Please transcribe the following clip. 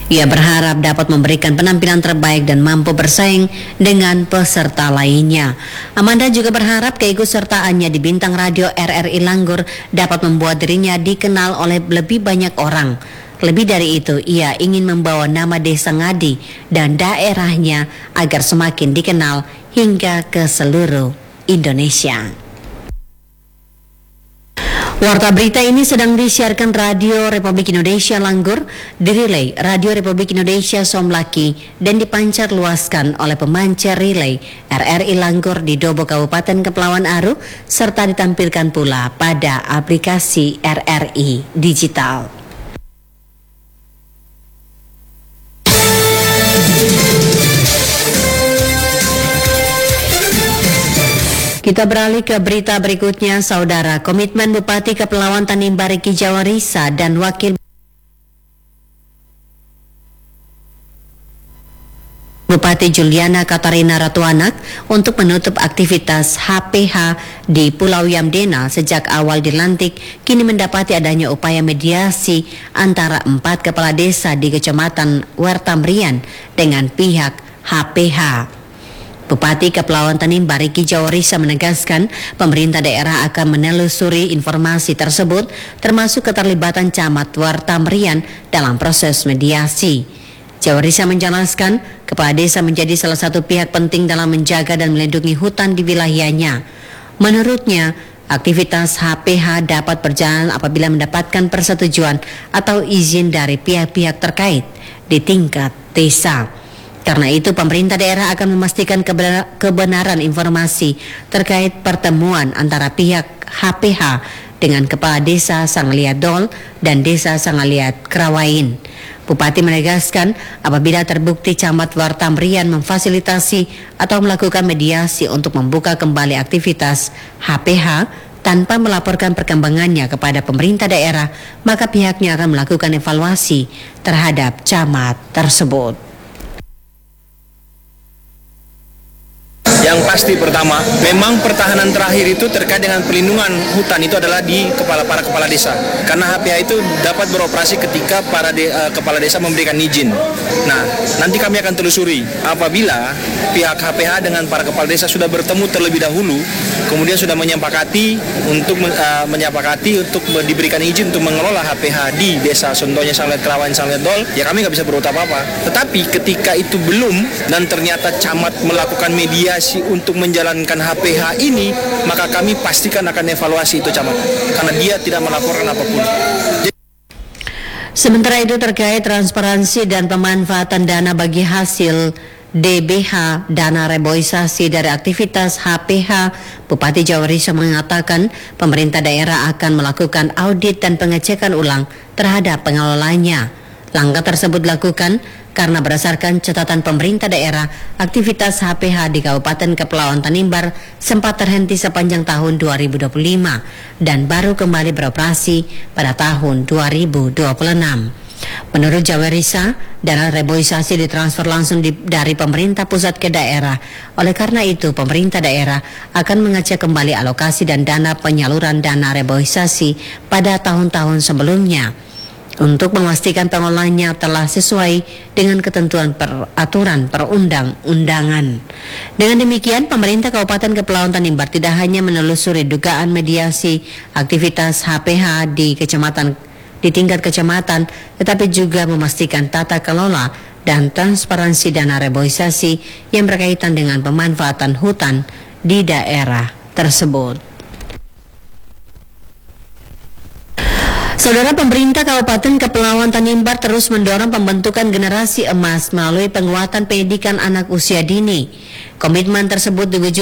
Ia berharap dapat memberikan penampilan terbaik dan mampu bersaing dengan peserta lainnya. Amanda juga berharap keikutsertaannya di bintang radio RRI Langgur dapat membuat dirinya dikenal oleh lebih banyak orang. Lebih dari itu, ia ingin membawa nama Desa Ngadi dan daerahnya agar semakin dikenal hingga ke seluruh Indonesia. Warta berita ini sedang disiarkan Radio Republik Indonesia Langgur, direlay Radio Republik Indonesia Somlaki, dan dipancar luaskan oleh pemancar relay RRI Langgur di Dobo Kabupaten Kepulauan Aru, serta ditampilkan pula pada aplikasi RRI Digital. Kita beralih ke berita berikutnya, Saudara. Komitmen Bupati Kepulauan Tanimbar Riki Jawarisa dan Wakil Bupati Juliana Katarina Ratuanak untuk menutup aktivitas HPH di Pulau Yamdena sejak awal dilantik kini mendapati adanya upaya mediasi antara 4 kepala desa di Kecamatan Wertamrian dengan pihak HPH. Bupati Kepulauan Tanimbar Riki Jawarisa menegaskan pemerintah daerah akan menelusuri informasi tersebut termasuk keterlibatan Camat Wertamrian dalam proses mediasi. Jawarisa menjelaskan kepala desa menjadi salah satu pihak penting dalam menjaga dan melindungi hutan di wilayahnya. Menurutnya, aktivitas HPH dapat berjalan apabila mendapatkan persetujuan atau izin dari pihak-pihak terkait di tingkat desa. Karena itu pemerintah daerah akan memastikan kebenaran informasi terkait pertemuan antara pihak HPH dengan Kepala Desa Sangaliat Dol dan Desa Sangaliat Krawain. Bupati menegaskan apabila terbukti Camat Wertamrian memfasilitasi atau melakukan mediasi untuk membuka kembali aktivitas HPH tanpa melaporkan perkembangannya kepada pemerintah daerah, maka pihaknya akan melakukan evaluasi terhadap camat tersebut. Yang pasti pertama, memang pertahanan terakhir itu terkait dengan pelindungan hutan itu adalah di para kepala desa. Karena HPH itu dapat beroperasi ketika kepala desa memberikan izin. Nah, nanti kami akan telusuri apabila pihak HPH dengan para kepala desa sudah bertemu terlebih dahulu, kemudian sudah menyepakati untuk diberikan izin untuk mengelola HPH di desa contohnya Sanglet Krawain, Sanglet Dol, ya kami nggak bisa berbuat apa-apa. Tetapi ketika itu belum dan ternyata camat melakukan mediasi untuk menjalankan HPH ini, maka kami pastikan akan evaluasi itu camat karena dia tidak melaporkan apapun. Sementara itu terkait transparansi dan pemanfaatan dana bagi hasil DBH, dana reboisasi dari aktivitas HPH, Bupati Jawarisa mengatakan pemerintah daerah akan melakukan audit dan pengecekan ulang terhadap pengelolanya. Langkah tersebut dilakukan karena berdasarkan catatan pemerintah daerah, aktivitas HPH di Kabupaten Kepulauan Tanimbar sempat terhenti sepanjang tahun 2025 dan baru kembali beroperasi pada tahun 2026. Menurut Jawarisa, dana reboisasi ditransfer langsung dari pemerintah pusat ke daerah. Oleh karena itu, pemerintah daerah akan mengecek kembali alokasi dan dana penyaluran dana reboisasi pada tahun-tahun sebelumnya untuk memastikan pengelolaannya telah sesuai dengan ketentuan peraturan perundang-undangan. Dengan demikian, pemerintah Kabupaten Kepulauan Tanimbar tidak hanya menelusuri dugaan mediasi aktivitas HPH di tingkat kecamatan, tetapi juga memastikan tata kelola dan transparansi dana reboisasi yang berkaitan dengan pemanfaatan hutan di daerah tersebut. Saudara, pemerintah Kabupaten Kepulauan Tanimbar terus mendorong pembentukan generasi emas melalui penguatan pendidikan anak usia dini. Komitmen tersebut diwujudkan